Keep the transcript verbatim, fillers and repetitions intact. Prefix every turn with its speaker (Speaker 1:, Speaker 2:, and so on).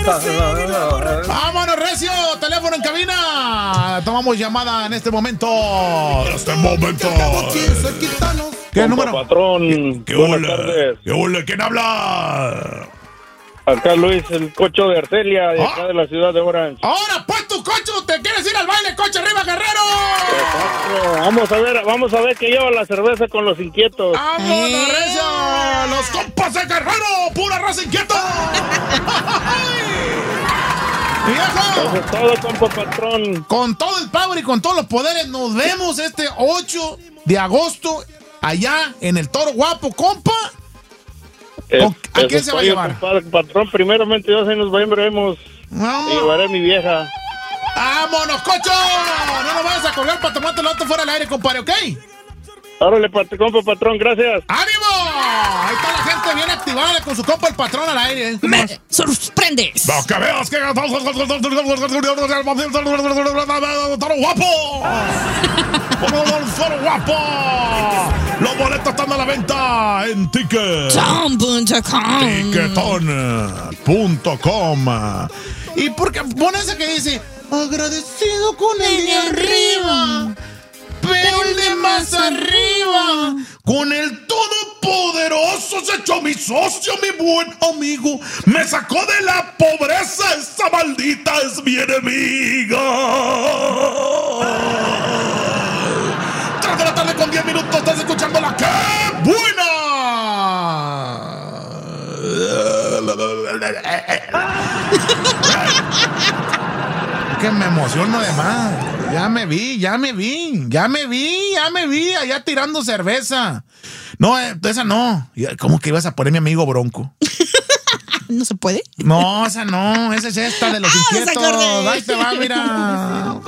Speaker 1: Vámonos, recio, teléfono en cabina. Tomamos llamada en este momento. En este momento. ¿Qué número?
Speaker 2: Patrón,
Speaker 1: ¿Qué
Speaker 2: buenas
Speaker 1: hola?
Speaker 2: tardes.
Speaker 1: ¿Qué hola? ¿Quién habla?
Speaker 2: Acá Luis, el cocho de Arcelia, de acá
Speaker 1: Ah.
Speaker 2: de la ciudad de Orange.
Speaker 1: Ahora, pues tu cocho, ¿te quieres ir al baile, coche arriba, guerrero?
Speaker 2: Exacto. Vamos a ver, vamos a ver que lleva la cerveza con los inquietos.
Speaker 1: ¡Vámonos, recio! ¡Los compas de Guerrero! ¡Pura raza inquieta! ¡Viejo!
Speaker 2: Eso es todo, compa patrón.
Speaker 1: Con todo el power y con todos los poderes, nos vemos este ocho de agosto allá en el Toro Guapo, compa.
Speaker 2: Es-
Speaker 1: ¿Con- ¿A quién
Speaker 2: eso
Speaker 1: se va a
Speaker 2: es todo,
Speaker 1: llevar?
Speaker 2: compadre, patrón, primeramente Dios, en noviembre vemos.
Speaker 1: Vamos.
Speaker 2: Llevaré a mi vieja.
Speaker 1: ¡Vámonos, cocho! No nos vayas a colgar para tomarte el otro fuera del aire, compadre, ¿ok?
Speaker 2: Órale, pat- compa patrón, gracias.
Speaker 1: ¡Ánimo! Ahí está la gente bien activada con su compa el patrón al aire. ¿eh?
Speaker 3: Me sorprendes.
Speaker 1: ¡No, que veas que... ¡Toro Guapo! ¡Toro Guapo! Los boletos están a la venta en Ticket.
Speaker 3: Tom punto com.
Speaker 1: Ticketon punto com. Y porque pone ese que dice agradecido con el de arriba, pero el de más arriba, con el todopoderoso se echó mi socio, mi buen amigo, me sacó de la pobreza, esa maldita es mi enemiga. tres de la tarde con diez minutos, estás escuchando la que buena. Que me emociono de más. Ya me vi, ya me vi, ya me vi, ya me vi allá tirando cerveza. No, eh, esa no. ¿Cómo que ibas a poner mi amigo Bronco?
Speaker 3: ¿No se puede?
Speaker 1: No, esa no, esa es esta de los
Speaker 3: Ah, se
Speaker 1: inquietos.
Speaker 3: acordé.
Speaker 1: Ahí te va, mira.